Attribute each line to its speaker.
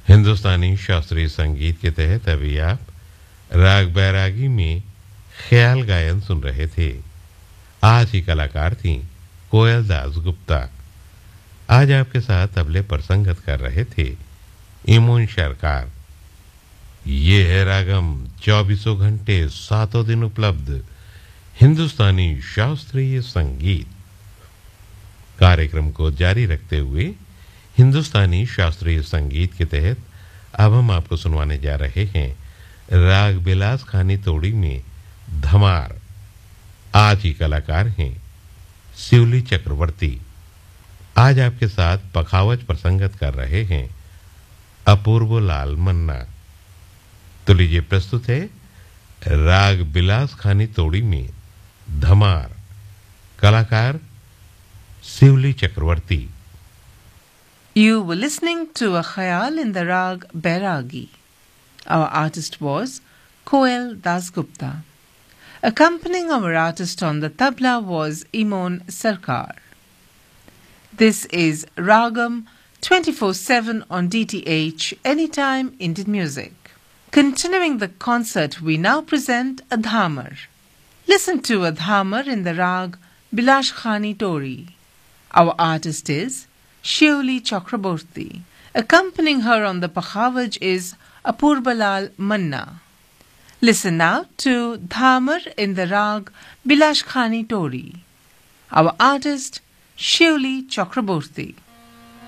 Speaker 1: हिंदुस्तानी शास्त्रीय संगीत के तहत अभी आप राग बैरागी में ख्याल गायन सुन रहे थे। आज की कलाकार थी कोयल दास गुप्ता। आज आपके साथ तबले पर संगत कर रहे थे इमोन सरकार। ये है रागम 24 घंटे 7 दिन उपलब्ध हिंदुस्तानी शास्त्रीय संगीत। कार्यक्रम को जारी रखते हुए हिंदुस्तानी शास्त्रीय संगीत के तहत अब हम आपको सुनवाने जा रहे हैं राग बिलास खानी तोड़ी में धमार। आज की कलाकार हैं शिवली चक्रवर्ती। आज आपके साथ पखावज पर संगत कर रहे हैं अपूर्व लाल मन्ना। तो लीजिए प्रस्तुत है राग बिलास खानी तोड़ी में धमार। कलाकार शिवली चक्रवर्ती।
Speaker 2: You were listening to a khayal in the rag Bairagi. Our artist was Koel Dasgupta. Accompanying our artist on the tabla was Imon Sarkar. This is Ragam 24/7 on DTH Anytime Indian Music. Continuing the concert, we now present a dhamar. Listen to a dhamar in the rag Bilash Khani Tori. Our artist is Shivli Chakraborty. Accompanying her on the pakhavaj is Apurbalal Manna. Listen now to Dhamar in the rag Bilash Khani Tori. Our artist Shivli Chakraborty.